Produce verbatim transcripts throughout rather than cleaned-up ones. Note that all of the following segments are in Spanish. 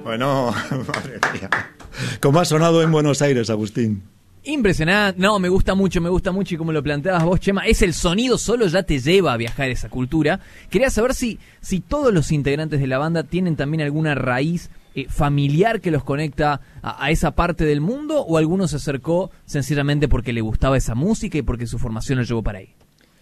Bueno, madre mía. ¿Cómo ha sonado en Buenos Aires, Agustín? Impresionante, no, me gusta mucho, me gusta mucho y como lo planteabas vos, Chema, es el sonido solo ya te lleva a viajar a esa cultura. Quería saber si, si todos los integrantes de la banda tienen también alguna raíz eh, familiar que los conecta a, a esa parte del mundo, o alguno se acercó sencillamente porque le gustaba esa música y porque su formación lo llevó para ahí.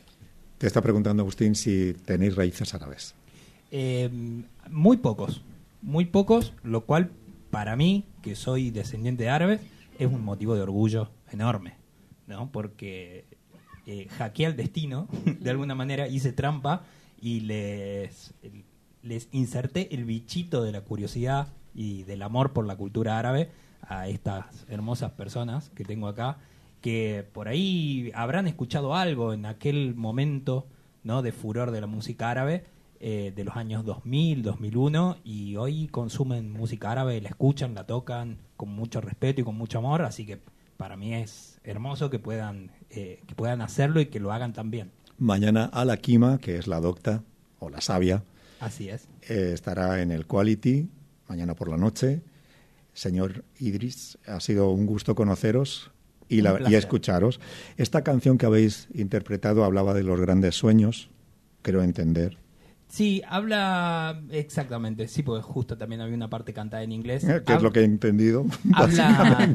Te está preguntando, Agustín, si tenéis raíces árabes. Eh, muy pocos, muy pocos, lo cual para mí, que soy descendiente de árabes, es un motivo de orgullo enorme, ¿no? Porque eh, hackeé al destino, de alguna manera hice trampa y les, les inserté el bichito de la curiosidad y del amor por la cultura árabe a estas hermosas personas que tengo acá, que por ahí habrán escuchado algo en aquel momento, ¿no?, de furor de la música árabe, eh, de los años dos mil, dos mil uno, y hoy consumen música árabe, la escuchan, la tocan con mucho respeto y con mucho amor, así que para mí es hermoso que puedan, eh, que puedan hacerlo y que lo hagan también. Mañana Al-Hakima, que es la docta o la sabia, así es, eh, estará en el Quality mañana por la noche. Señor Idris, ha sido un gusto conoceros y, la, y escucharos. Esta canción que habéis interpretado hablaba de los grandes sueños, creo entender. Sí, habla exactamente, sí, porque justo también había una parte cantada en inglés. ¿Qué Hab- es lo que he entendido? Habla,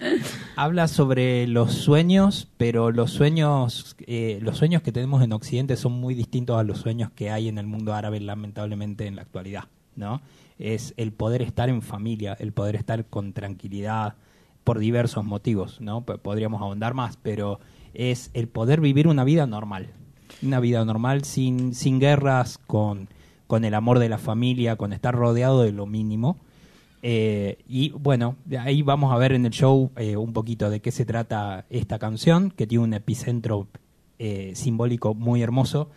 habla sobre los sueños, pero los sueños, eh, los sueños que tenemos en Occidente son muy distintos a los sueños que hay en el mundo árabe, lamentablemente, en la actualidad, ¿no? Es el poder estar en familia, el poder estar con tranquilidad por diversos motivos, ¿no? P- podríamos ahondar más, pero es el poder vivir una vida normal. Una vida normal, sin, sin guerras, con, con el amor de la familia, con estar rodeado de lo mínimo. Eh, y bueno, de ahí vamos a ver en el show eh, un poquito de qué se trata esta canción, que tiene un epicentro eh, simbólico muy hermoso.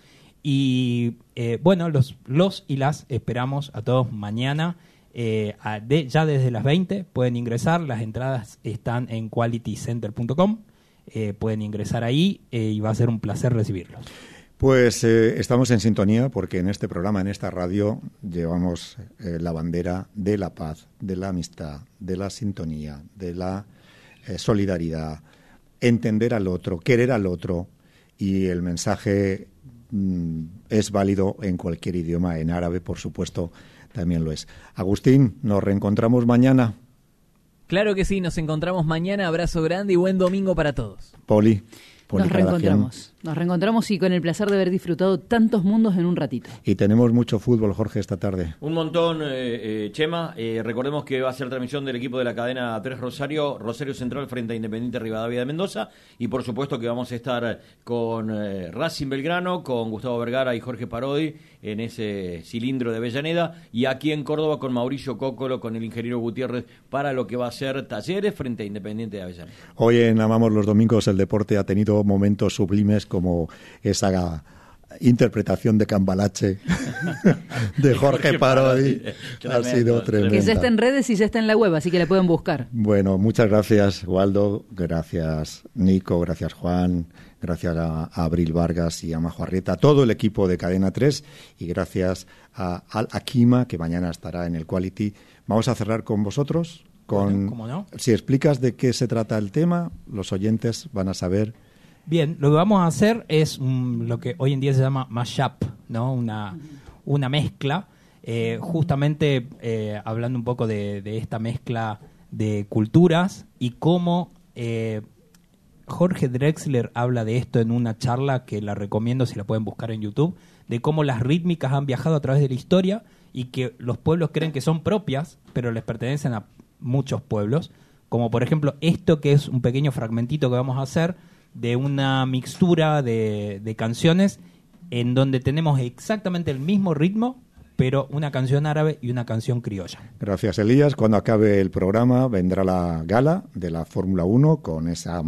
Y eh, bueno, los, los y las esperamos a todos mañana, eh, a de, ya desde las veinte pueden ingresar, las entradas están en quality center punto com. Eh, pueden ingresar ahí eh, y va a ser un placer recibirlos. Pues eh, estamos en sintonía porque en este programa, en esta radio, llevamos eh, la bandera de la paz, de la amistad, de la sintonía, de la eh, solidaridad, entender al otro, querer al otro, y el mensaje mm, es válido en cualquier idioma, en árabe, por supuesto, también lo es. Agustín, nos reencontramos mañana. Claro que sí, nos encontramos mañana, abrazo grande y buen domingo para todos. Poli. Nos reencontramos, nos reencontramos y con el placer de haber disfrutado tantos mundos en un ratito. Y tenemos mucho fútbol, Jorge, esta tarde. Un montón, eh, eh, Chema. Eh, recordemos que va a ser transmisión del equipo de la cadena tres Rosario, Rosario Central frente a Independiente Rivadavia de Mendoza. Y por supuesto que vamos a estar con eh, Racing Belgrano, con Gustavo Vergara y Jorge Parodi en ese cilindro de Avellaneda. Y aquí en Córdoba con Mauricio Cócolo, con el ingeniero Gutiérrez, para lo que va a ser Talleres frente a Independiente de Avellaneda. Hoy en Amamos los Domingos el deporte ha tenido momentos sublimes como esa interpretación de Cambalache de Jorge Parodi. Ha sido tremenda. Que ya está en redes y ya está en la web, así que la pueden buscar. Bueno, muchas gracias, Waldo, gracias, Nico, gracias, Juan, gracias a, a Abril Vargas y a Majo Arrieta, a todo el equipo de Cadena tres, y gracias a Al-Hakima, que mañana estará en el Quality. Vamos a cerrar con vosotros. Con, bueno, ¿cómo no? Si explicas de qué se trata el tema, los oyentes van a saber. Bien, lo que vamos a hacer es um, lo que hoy en día se llama mashup, ¿no? Una, una mezcla, eh, justamente eh, hablando un poco de, de esta mezcla de culturas y cómo eh, Jorge Drexler habla de esto en una charla que la recomiendo si la pueden buscar en YouTube, de cómo las rítmicas han viajado a través de la historia y que los pueblos creen que son propias, pero les pertenecen a muchos pueblos, como por ejemplo esto que es un pequeño fragmentito que vamos a hacer de una mixtura de, de canciones en donde tenemos exactamente el mismo ritmo, pero una canción árabe y una canción criolla. Gracias, Elías. Cuando acabe el programa vendrá la gala de la Fórmula uno con esa